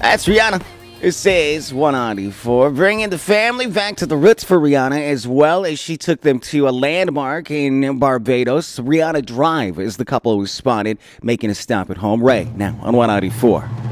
That's Rihanna. It says 194, bringing the family back to the roots for Rihanna, as well as she took them to a landmark in Barbados. Rihanna Drive is the couple who spotted making a stop at home. Ray, now on 194.